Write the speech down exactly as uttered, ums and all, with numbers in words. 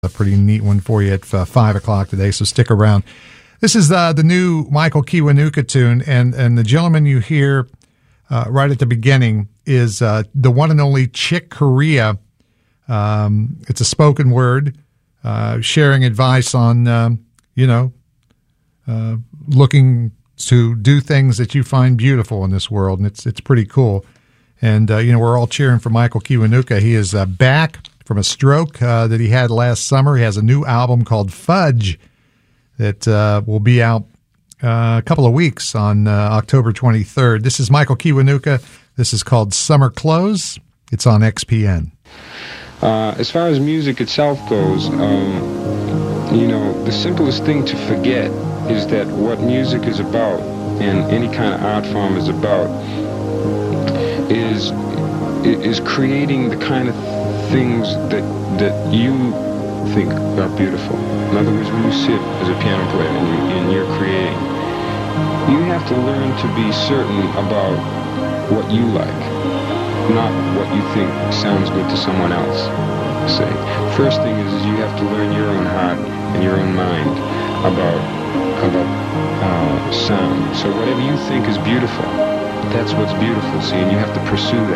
a pretty neat one for you at uh, five o'clock today, so stick around. This is uh, the new Michael Kiwanuka tune, and, and the gentleman you hear uh, right at the beginning is uh, the one and only Chick Corea. Um, it's a spoken word, uh, sharing advice on, um, you know, uh, looking to do things that you find beautiful in this world, and it's it's pretty cool. And, uh, you know, we're all cheering for Michael Kiwanuka. He is uh, back from a stroke uh, that he had last summer. He has a new album called Fudge that uh, will be out uh, a couple of weeks on uh, October twenty-third. This is Michael Kiwanuka. This is called Summer Clothes. It's on X P N. Uh, as far as music itself goes, um, you know, the simplest thing to forget is that what music is about, and any kind of art form is about, is is creating the kind of things that that you think are beautiful. In other words, when you sit as a piano player and, you, and you're creating, you have to learn to be certain about what you like, not what you think sounds good to someone else. Say, first thing is, is you have to learn your own heart and your own mind about about uh, sound. So whatever you think is beautiful, that's what's beautiful. See, and you have to pursue that.